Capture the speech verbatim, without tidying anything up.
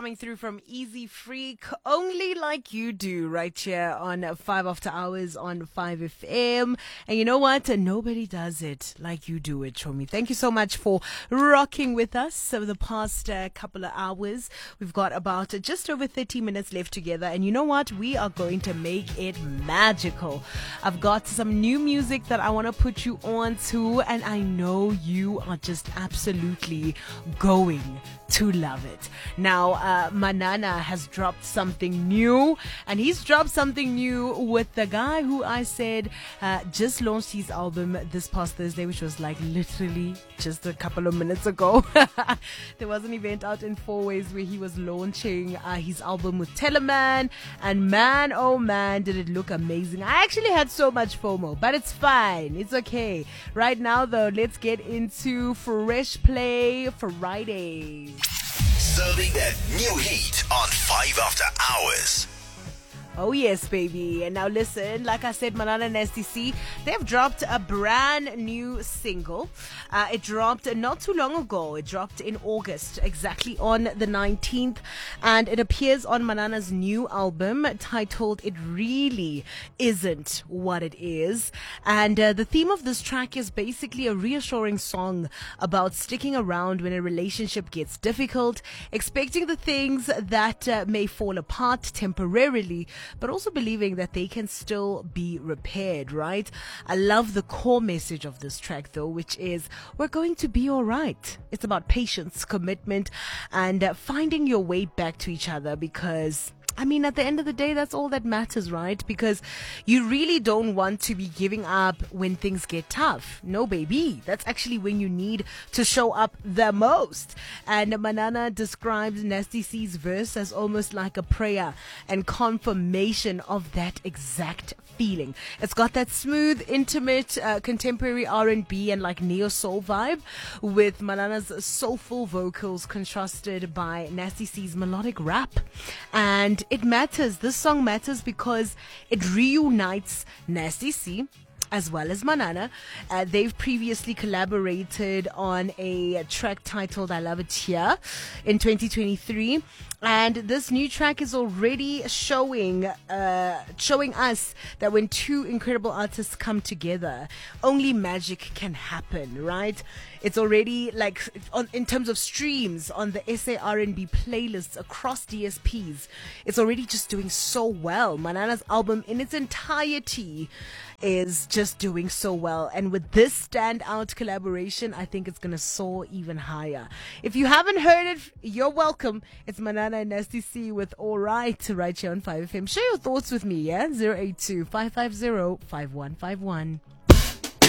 coming through from Easy Freak, only like you do, right here on five After Hours on five F M. And you know what? Nobody does it like you do it, Chomi. Thank you so much for rocking with us over the past uh, couple of hours. We've got about just over thirty minutes left together. And you know what? We are going to make it magical. I've got some new music that I want to put you on to, and I know you are just absolutely going to love it. Now, uh, Manana has dropped something new, and he's dropped something new with the guy who I said uh, just launched his album this past Thursday, which was like literally just a couple of minutes ago. There was an event out in Fourways where he was launching uh, his album with Teleman, and man, oh man, did it look amazing. I actually had so much FOMO, but it's fine. It's okay. Right now, though, let's get into Fresh Play Fridays. Serving that new heat on five After Hours. Oh yes, baby. And now listen, like I said, Manana and S D C, they've dropped a brand new single. Uh, it dropped not too long ago. It dropped in August, exactly on the nineteenth. And it appears on Manana's new album titled It Really Isn't What It Is. And uh, the theme of this track is basically a reassuring song about sticking around when a relationship gets difficult, expecting the things that uh, may fall apart temporarily, but also believing that they can still be repaired, right? I love the core message of this track, though, which is we're going to be all right. It's about patience, commitment, and uh, finding your way back to each other, because I mean, at the end of the day, that's all that matters, right? Because you really don't want to be giving up when things get tough. No, baby. That's actually when you need to show up the most. And Manana describes Nasty C's verse as almost like a prayer and confirmation of that exact feeling. It's got that smooth, intimate, uh, contemporary R and B and like neo-soul vibe, with Manana's soulful vocals contrasted by Nasty C's melodic rap. And it matters. This song matters because it reunites Nasty C as well as Manana. Uh, they've previously collaborated on a track titled I Love It Here in twenty twenty-three. And this new track is already showing uh, showing us that when two incredible artists come together, only magic can happen, right? It's already like on, in terms of streams on the S A R and B playlists across D S Ps, it's already just doing so well. Manana's album in its entirety is just doing so well, and with this standout collaboration, I think it's gonna soar even higher. If you haven't heard it, you're welcome. It's Manana and Nasty C with All Right right here on five F M. Share your thoughts with me, yeah? zero eight two, five five zero, five one five one.